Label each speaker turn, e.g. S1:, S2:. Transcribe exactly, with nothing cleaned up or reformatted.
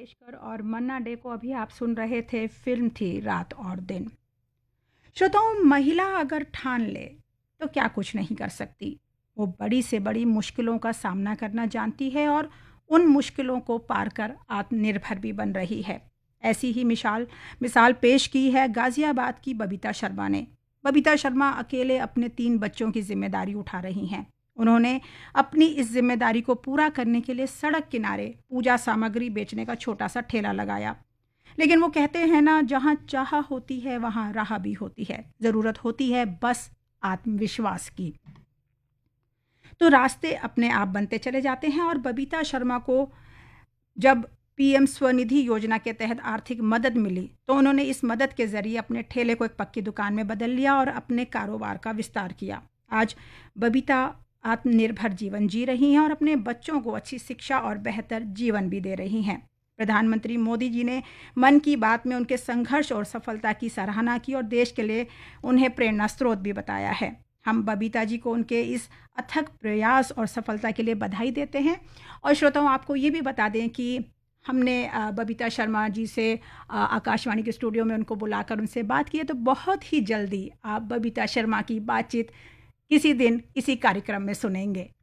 S1: मंगेशकर और मन्ना डे को अभी आप सुन रहे थे। फिल्म थी रात और दिन। श्रोताओं, महिला अगर ठान ले तो क्या कुछ नहीं कर सकती। वो बड़ी से बड़ी मुश्किलों का सामना करना जानती है और उन मुश्किलों को पार कर आत्मनिर्भर भी बन रही है। ऐसी ही मिसाल मिसाल पेश की है गाजियाबाद की बबीता शर्मा ने। बबीता शर्मा अकेले अपने तीन बच्चों की जिम्मेदारी उठा रही हैं। उन्होंने अपनी इस जिम्मेदारी को पूरा करने के लिए सड़क किनारे पूजा सामग्री बेचने का छोटा सा ठेला लगाया। लेकिन वो कहते हैं ना, जहाँ चाह होती है वहाँ राह भी होती है। ज़रूरत होती है बस आत्मविश्वास की, तो रास्ते अपने आप बनते चले जाते हैं। और बबीता शर्मा को जब पीएम स्वनिधि योजना के तहत आर्थिक मदद मिली तो उन्होंने इस मदद के ज़रिए अपने ठेले को एक पक्की दुकान में बदल लिया और अपने कारोबार का विस्तार किया। आज बबीता आत्मनिर्भर जीवन जी रही हैं और अपने बच्चों को अच्छी शिक्षा और बेहतर जीवन भी दे रही हैं। प्रधानमंत्री मोदी जी ने मन की बात में उनके संघर्ष और सफलता की सराहना की और देश के लिए उन्हें प्रेरणा स्रोत भी बताया है। हम बबीता जी को उनके इस अथक प्रयास और सफलता के लिए बधाई देते हैं। और श्रोताओं, आपको ये भी बता दें कि हमने बबीता शर्मा जी से आकाशवाणी के स्टूडियो में उनको बुलाकर उनसे बात की है, तो बहुत ही जल्दी आप बबीता शर्मा की बातचीत किसी दिन इसी कार्यक्रम में सुनेंगे।